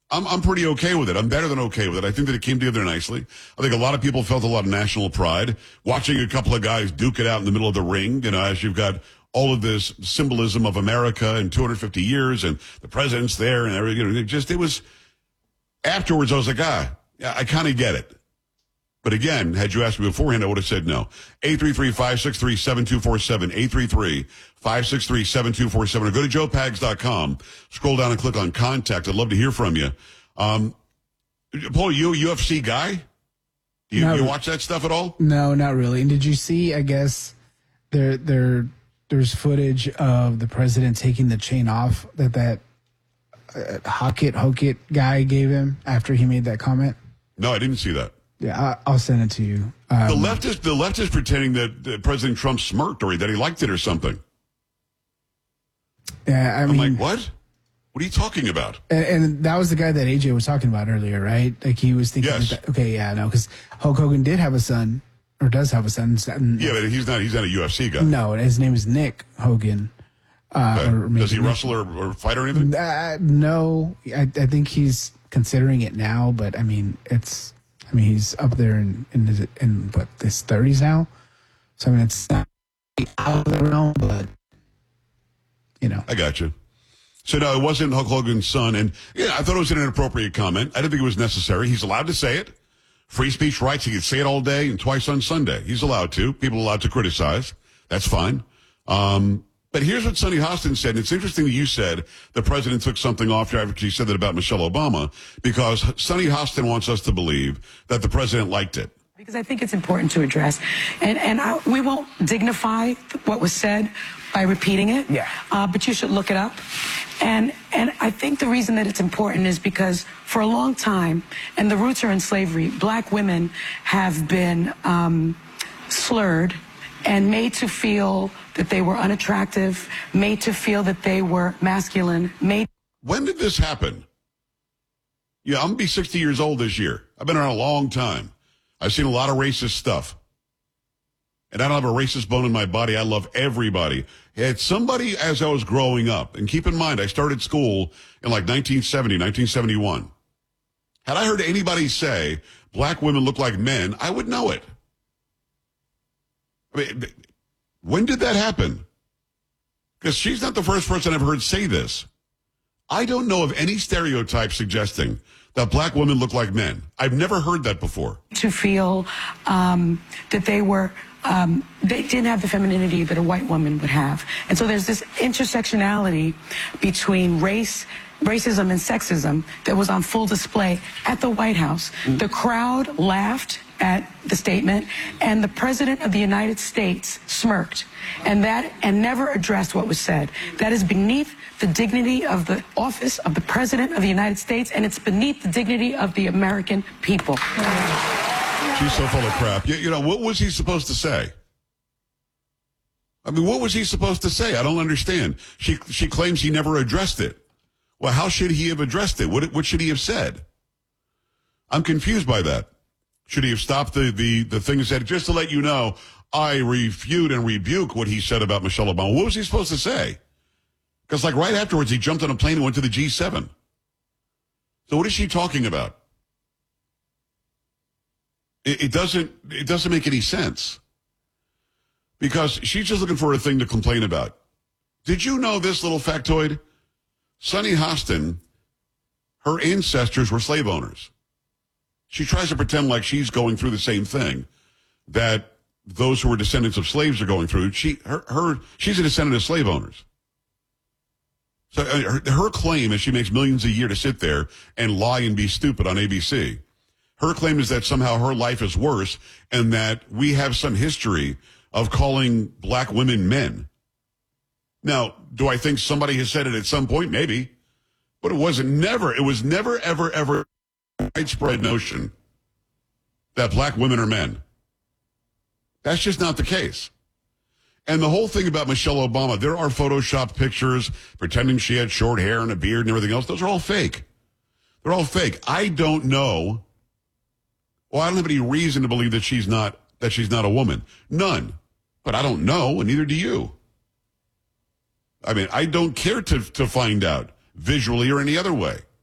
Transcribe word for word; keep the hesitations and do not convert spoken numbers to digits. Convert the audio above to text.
I'm I'm pretty okay with it. I'm better than okay with it. I think that it came together nicely. I think a lot of people felt a lot of national pride watching a couple of guys duke it out in the middle of the ring. You know, as you've got all of this symbolism of America in two hundred fifty years, and the president's there, and everything. You know, it just it was. Afterwards, I was like, ah, yeah, I kind of get it. But again, had you asked me beforehand, I would have said no. eight three three, five six three, seven two four seven, eight three three, five six three, seven two four seven, or go to joe pags dot com, scroll down and click on contact. I'd love to hear from you. Um, Paul, you a U F C guy? Do you, you watch that stuff at all? No, not really. And did you see, I guess, there, there, there's footage of the president taking the chain off that that uh, Hockett, Hockett guy gave him after he made that comment? No, I didn't see that. Yeah, I, I'll send it to you. Um, the left is the left is pretending that, that President Trump smirked or that he liked it or something. Yeah, I I'm mean, like, what? What are you talking about? And, and that was the guy that A J was talking about earlier, right? Like he was thinking, Yes. that, okay, yeah, no, because Hulk Hogan did have a son, or does have a son. And, Yeah, but he's not. He's not a U F C guy. no, and his name is Nick Hogan. Uh, Okay. or maybe Does he Nick- wrestle or, or fight or anything? Uh, no, I, I think he's considering it now, but I mean, it's. I mean, he's up there in in, his, in what his thirties now, so I mean, it's not out of the realm, but you know, I got you. So no, it wasn't Hulk Hogan's son, and yeah, I thought it was an inappropriate comment. I didn't think it was necessary. He's allowed to say it. Free speech rights. He can say it all day and twice on Sunday. He's allowed to. People are allowed to criticize. That's fine. Um, but here's what Sonny Hostin said. And it's interesting that you said the president took something off after he said that about Michelle Obama, because Sonny Hostin wants us to believe that the president liked it. Because I think it's important to address. And, and I, we won't dignify what was said by repeating it. Yeah. Uh, but you should look it up. And, and I think the reason that it's important is because for a long time, and the roots are in slavery, black women have been um, slurred and made to feel that they were unattractive, made to feel that they were masculine, made... When did this happen? Yeah, I'm going to be sixty years old this year. I've been around a long time. I've seen a lot of racist stuff. And I don't have a racist bone in my body. I love everybody. Had somebody, as I was growing up, and keep in mind, I started school in like nineteen seventy, nineteen seventy-one. Had I heard anybody say black women look like men, I would know it. I mean, when did that happen? Because she's not the first person I've heard say this. I don't know of any stereotype suggesting that black women look like men. I've never heard that before. to feel um, that they were, um, they didn't have the femininity that a white woman would have. And so there's this intersectionality between race, racism and sexism that was on full display at the White House. Mm-hmm. The crowd laughed at the statement, and the President of the United States smirked, and that and never addressed what was said. That is beneath the dignity of the office of the President of the United States, and it's beneath the dignity of the American people. She's so full of crap. You, you know, what was he supposed to say? I mean, what was he supposed to say? I don't understand. She she claims he never addressed it. Well, how should he have addressed it? What what should he have said? I'm confused by that. Should he have stopped the, the, the thing and said, just to let you know, I refute and rebuke what he said about Michelle Obama? What was he supposed to say? Because like right afterwards, he jumped on a plane and went to the G seven. So what is she talking about? It, it doesn't, it doesn't make any sense. Because she's just looking for a thing to complain about. Did you know this little factoid? Sonny Hostin, her ancestors were slave owners. She tries to pretend like she's going through the same thing that those who were descendants of slaves are going through. She, her, her, she's a descendant of slave owners. So uh, her, her claim is she makes millions a year to sit there and lie and be stupid on A B C. Her claim is that somehow her life is worse and that we have some history of calling black women men. Now, do I think somebody has said it at some point? Maybe. But it wasn't never, it was never, ever, ever widespread notion that black women are men. That's just not the case. And the whole thing about Michelle Obama, there are Photoshopped pictures pretending she had short hair and a beard and everything else. Those are all fake. They're all fake. I don't know. Well, I don't have any reason to believe that she's not, that she's not a woman. None. But I don't know, and neither do you. I mean, I don't care to, to find out visually or any other way.